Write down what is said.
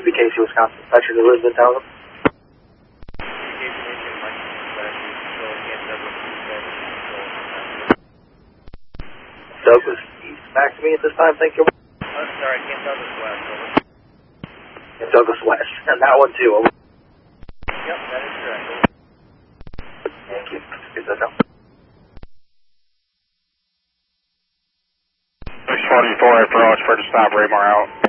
be Casey, Wisconsin. Actually, Elizabeth Tower. Douglas East, back to me at this time, thank you. I'm sorry, Camp Douglas West, over. Camp Douglas West, and that one too, over. Yep, that is correct, over. Thank you. Good to know. 644 after all, it's for to stop, Raymore out.